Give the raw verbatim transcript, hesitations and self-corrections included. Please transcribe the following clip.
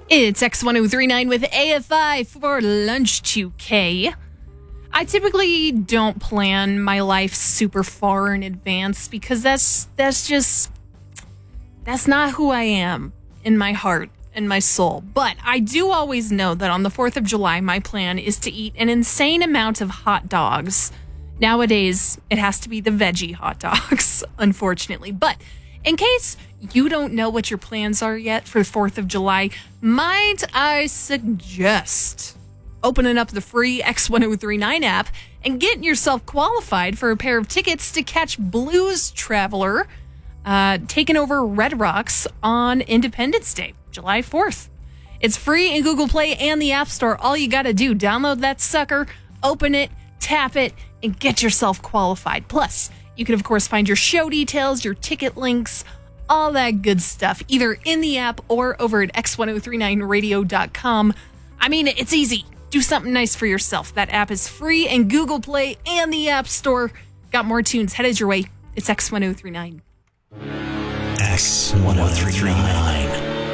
It's X ten thirty-nine with A F I for Lunch two K. I typically don't plan my life super far in advance because that's that's just that's not who I am in my heart and my soul. But I do always know that on the fourth of July, my plan is to eat an insane amount of hot dogs. Nowadays, it has to be the veggie hot dogs, unfortunately. But in case you don't know what your plans are yet for the fourth of July, might I suggest opening up the free X ten thirty-nine app and getting yourself qualified for a pair of tickets to catch Blues Traveler uh, taking over Red Rocks on Independence Day, July fourth. It's free in Google Play and the App Store. All you got to do, download that sucker, open it, tap it, and get yourself qualified. Plus, you can, of course, find your show details, your ticket links, all that good stuff, either in the app or over at X ten thirty-nine radio dot com. I mean, it's easy. Do something nice for yourself. That app is free in Google Play and the App Store. Got more tunes headed your way. It's X ten thirty-nine. X ten thirty-nine.